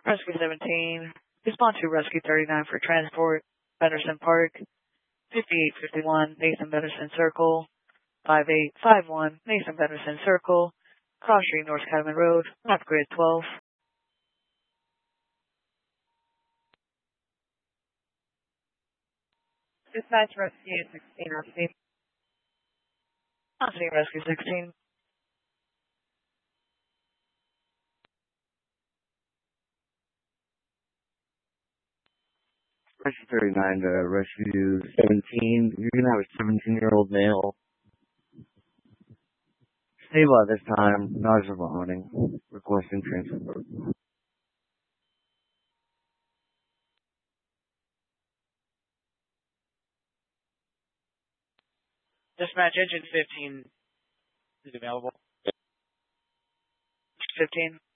Rescue 17, respond to Rescue 39 for transport, Benderson Park, 5851 Nathan Benderson Circle, 5851 Nathan Benderson Circle, Cross Street, North Catamount Road, North Grid 12. Dispatch Rescue 16, Rescue. Rescue 16. Rescue 39 to Rescue 17. You're going to have a 17-year-old male. Stable at this time. Nausea vomiting. Requesting transport. Dispatch engine 15 is available. 15.